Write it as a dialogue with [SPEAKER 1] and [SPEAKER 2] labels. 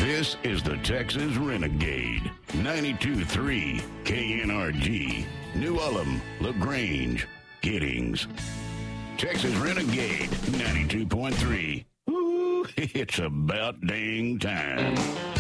[SPEAKER 1] This is the Texas Renegade. 92.3 KNRG. New Ulm, LaGrange, Giddings. Texas Renegade. 92.3. Ooh, it's about dang time.